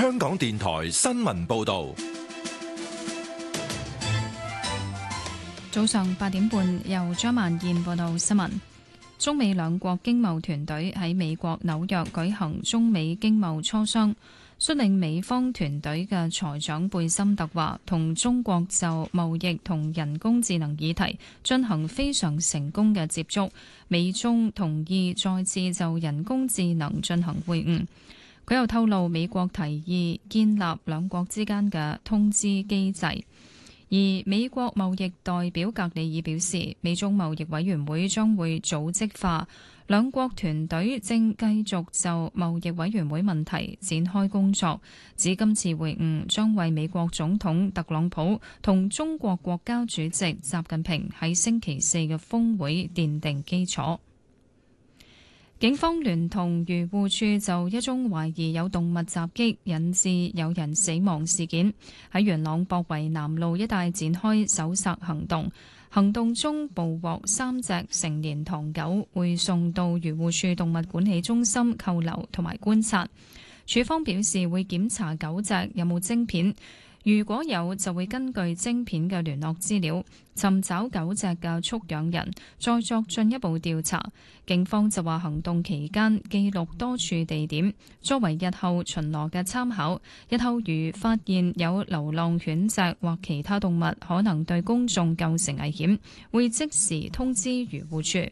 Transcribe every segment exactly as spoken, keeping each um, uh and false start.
香港電台新聞報道。 早上八點半，由張萬燕報道新聞。中美兩國經貿團隊喺美國紐約舉行中美經貿磋商。率領美方團隊嘅財長貝森特話，同中國就貿易同人工智能議題進行非常成功嘅接觸，美中同意再次就人工智能進行會晤。佢又透露，美國提議建立兩國之間嘅通知機制。而美國貿易代表格里爾表示，美中貿易委員會將會組織化，兩國團隊正繼續就貿易委員會問題展開工作，指今次會晤將為美國總統特朗普同中國國家主席習近平喺星期四嘅峰會奠定基礎。警方聯同漁護處就一宗懷疑有動物襲擊引致有人死亡事件，喺元朗博圍南路一帶展開搜索行動。行動中捕獲三隻成年唐狗，會送到漁護處動物管理中心扣留同埋觀察。處方表示會檢查狗隻有冇晶片，如果有就會根據晶片嘅聯絡資料尋找狗隻嘅畜養人，再作進一步調查。警方就話行動期間記錄多處地點，作為日後巡邏嘅參考。日後如發現有流浪犬隻或其他動物可能對公眾構成危險，會即時通知漁護處。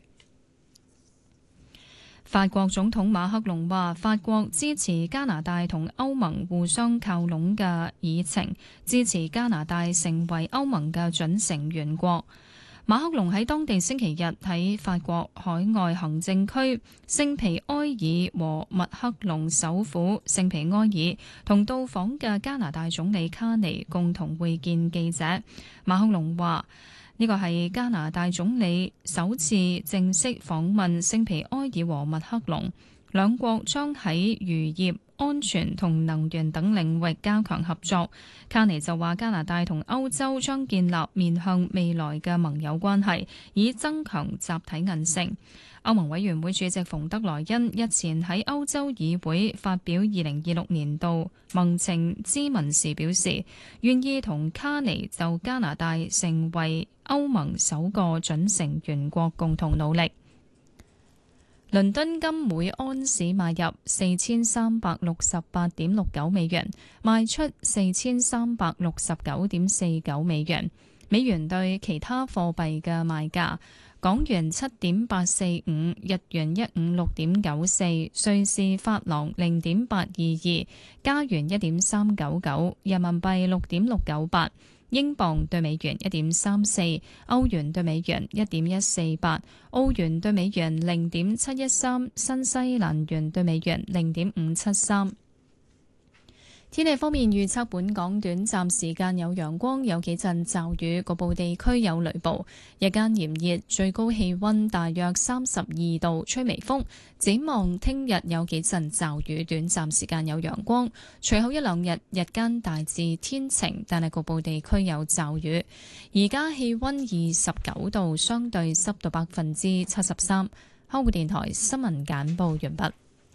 法國總統馬克龍話，法國支持加拿大同歐盟互相靠攏嘅議程，支持加拿大成為歐盟嘅準成員國。馬克龍喺當地星期日喺法國海外行政區聖皮埃爾和密克隆首府聖皮埃爾同到訪嘅加拿大總理卡尼共同會見記者。馬克龍話，呢個係加拿大總理首次正式訪問聖皮埃爾和密克隆，兩國將喺漁業、安全同能源等領域加強合作。卡尼就話，加拿大同歐洲將建立面向未來嘅盟友關係，以增強集體韌性。歐盟委員會主席馮德萊恩日前喺歐洲議會發表二零二六年度盟情咨文時表示，願意同卡尼就加拿大成為歐盟首個準成員國共同努力。倫敦金每安士買入四千三百六十八點六九美元，賣出四千三百六十九點四九美元。美元對其他貨幣嘅賣價：港元七點八四五，日元一五六點九四，瑞士法郎零點八二二，加元一點三九九，人民幣六點六九八。英鎊對美元一點三四，歐元對美元一點一四八，澳元對美元零點七一三，新西蘭元對美元零點五七三。天氣方面預測，本港短暫時間有陽光，有幾陣驟雨，局部地區有雷暴。日間炎熱，最高氣溫大約三十二度，吹微風。展望聽日有幾陣驟雨，短暫時間有陽光。隨後一兩日日間大致天晴，但係局部地區有驟雨。而家氣溫二十九度，相對濕度百分之七十三。香港電台新聞簡報完畢。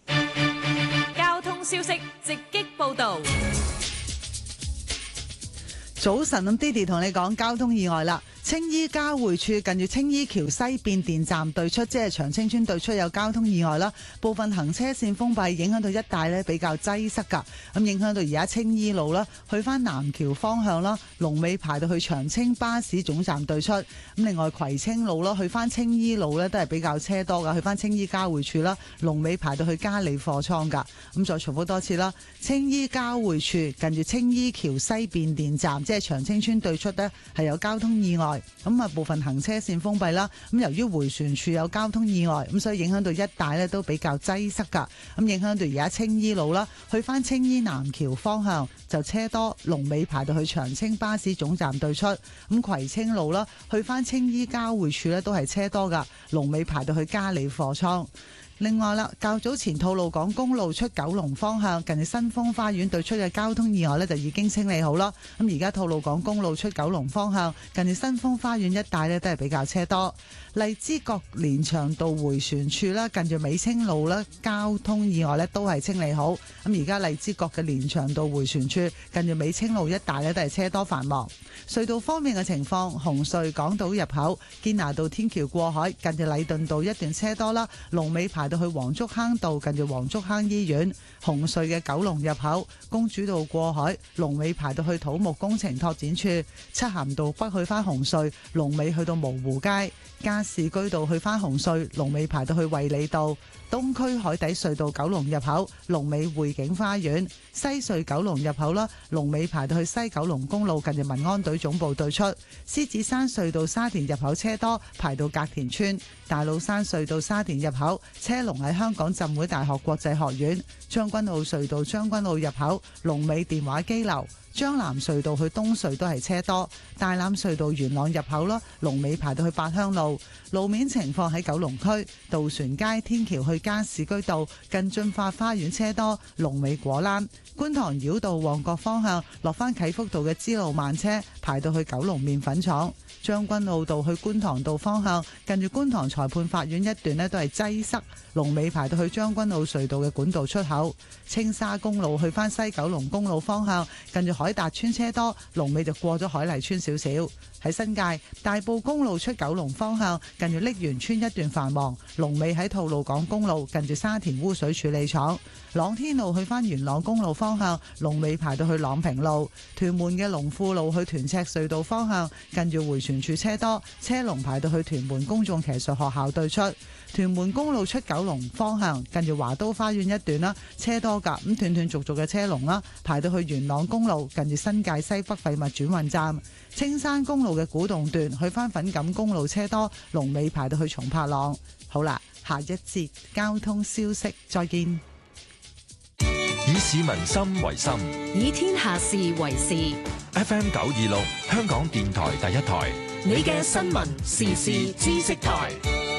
消息直擊報道。 早晨，咁 Didi 同你講交通意外啦。青衣交匯處近住青衣橋西變電站對出，即係長青村對出有交通意外啦，部分行車線封閉，影響到一帶呢比較擠塞噶。咁影響到而家青衣路啦，去翻南橋方向啦，龍尾排到去長青巴士總站對出。咁另外葵青路啦，去翻青衣路呢都係比較車多噶，去翻青衣交匯處啦，龍尾排到去嘉里貨倉噶。咁再重複多次啦，青衣交匯處近住青衣橋西變電站，即係長青村對出呢係有交通意外。咁啊，部分行車線封閉啦。咁由於迴旋處有交通意外，咁所以影響到一帶咧都比較擠塞噶。咁影響到而家青衣路啦，去翻青衣南橋方向就車多，龍尾排到去長青巴士總站對出。咁葵青路啦，去翻青衣交匯處咧都係車多噶，龍尾排到去嘉里貨倉。 另外啦，較早前吐露港公路出九龍方向近住新豐花園對出嘅交通意外呢，就已經清理好啦。咁而家吐露港公路出九龍方向近住新豐花園一帶呢，都係比較車多。荔枝角連翔道迴旋處啦，近住美清路啦，交通意外呢都係清理好。咁而家荔枝角嘅連翔道迴旋處近住美清路一帶呢，都係車多繁忙。隧道方面嘅情況，紅隧港島入口堅拿道天橋過海近住禮頓道一段車多啦，龍尾排到去黃竹坑道近住黃竹坑醫院。紅隧嘅九龍入口公主道過海龍尾排到去土木工程拓展處，漆咸道北去返紅隧龍尾去到蕪湖街，加士居道去返紅隧龍尾排到去衛理道。東區海底隧道九龍入口龍尾匯景花園，西隧九龍入口啦，龍尾排到去西九龍公路近住民安隊總部對出。獅子山隧道沙田入口車多排到隔田村，大老山隧道沙田入口車龍喺香港浸會大學國際學院。將軍澳隧道將軍澳入口龍尾電話機樓，將南隧道去東隧都係車多，大欖隧道元朗入口啦，龍尾排到去八鄉路。路面情況喺九龍區渡船街天橋去加士居道近駿發花園車多，龍尾果欄。觀塘繞道旺角方向落返啟福道嘅支路慢車排到去九龍麵粉廠。將軍澳道去觀塘道方向近住觀塘裁判法院一段呢都係擠塞，龍尾排到去將軍澳隧道嘅管道出口。青沙公路去返西九龍公路方向近住海達村車多，龍尾就過咗海麗村少少。喺新界大埔公路出九龍方向近住瀝源村一段繁忙，龍尾喺吐露港公路近住沙田污水處理廠。朗天路去返元朗公路方向龍尾排到去朗平路。屯門嘅龍富路去屯赤隧道方向近住迴旋處車多，車龍排到去屯門公眾騎術學校對出。屯門公路出九龍方向近住華都花園一段啦，車多噶，咁斷斷續續嘅車龍啦，排到去元朗公路近住新界西北廢物轉運站。青山公路嘅古洞段去返粉錦公路車多，龍尾排到去松柏塱。好啦，下一節交通消息再見。 以市民心為心， 以天下事為事。 F M 九二六香港電台第一台， 你嘅新聞時事知識台。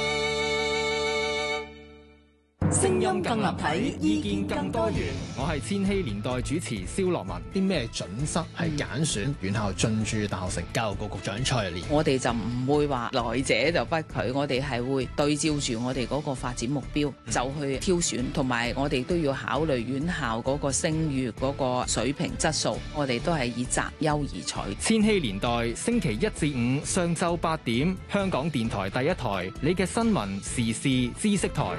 聲音更立體，意見更多元。 我係千禧年代主持蕭樂文。啲咩準則係揀選院校進駐大學城？教育局局長蔡若蓮。 我哋就唔會話來者就不拒，我哋係會對照住我哋嗰個發展目標就去挑選，同埋我哋都要考慮院校嗰個聲譽嗰個水平質素，我哋都係以擇優而取。 千禧年代星期一至五上晝八點，香港電台第一台，你嘅新聞時事知識台。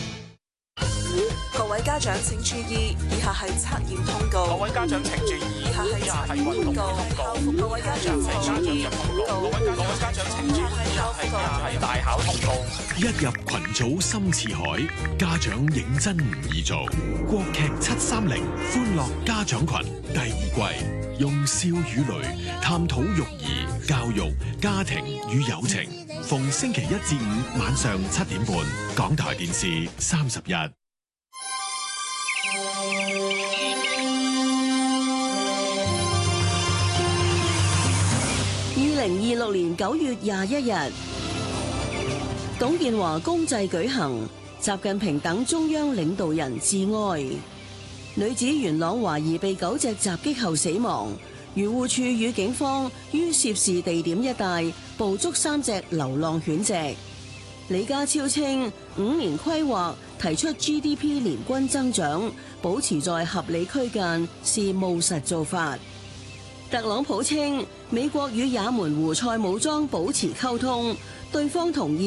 各位家長請注意，以下係測驗通告。各位家長請注意，以下係測驗通告。各位家長請注意，各位家長請注意，以下係大考通告。 一入群組深似海，家長認真唔易做。國劇七三零歡樂家長群第二季，用笑與淚探討育兒、教育、家庭與友情。逢星期一至五晚上七點半，港台電視三十一。 二零二六年九月廿一日，董建華公祭舉行，習近平等中央領導人致哀。女子元朗懷疑被狗隻襲擊後死亡，漁護處與警方於涉事地點一帶捕捉三隻流浪犬隻。李家超稱五年規劃提出 G D P 年均增長保持在合理區間是務實做法。特朗普稱美國與也門胡塞武裝保持溝通，對方同意